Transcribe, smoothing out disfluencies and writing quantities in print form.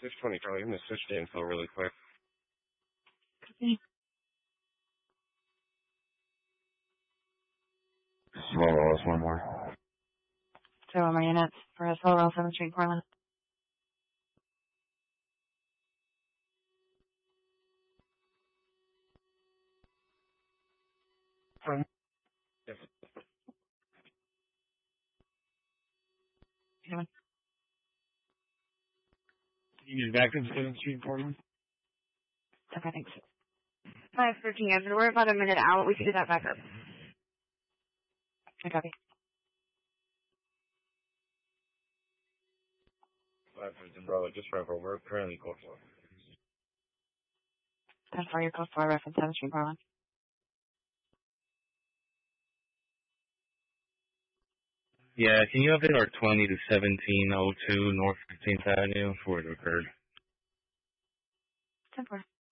620 Charlie, I'm gonna switch the info really quick. Copy. Small rolls, one more. So, one more units for Slow Roll 7th Street, Portland. Yes. Anyone? You need back in 7th Street, Portland? Okay, thanks. 513, Andrew. We're about a minute out. We can do that back up. I copy. 513, brother, just forever. We're currently close to 10-4, you're close to our reference 7th Street, Portland. Yeah, can you update our 20 to 1702 North 15th Avenue for it occurred? 10-4.